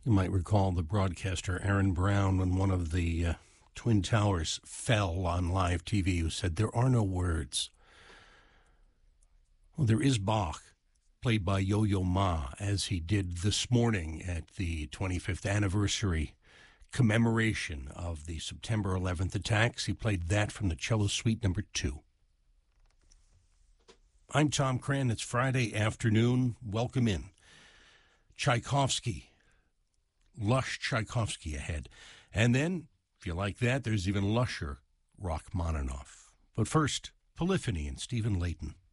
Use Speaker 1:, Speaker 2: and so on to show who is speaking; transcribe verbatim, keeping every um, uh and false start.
Speaker 1: You might recall the broadcaster Aaron Brown, when one of the uh, Twin Towers fell on live T V, who said, "There are no words." Well, there is Bach, played by Yo-Yo Ma, as he did this morning at the twenty-fifth anniversary commemoration of the September eleventh attacks. He played that from the Cello Suite number two. I'm Tom Cran. It's Friday afternoon. Welcome in. Tchaikovsky. Lush Tchaikovsky ahead. And then, if you like that, there's even lusher Rachmaninoff. But first, Polyphony and Stephen Layton.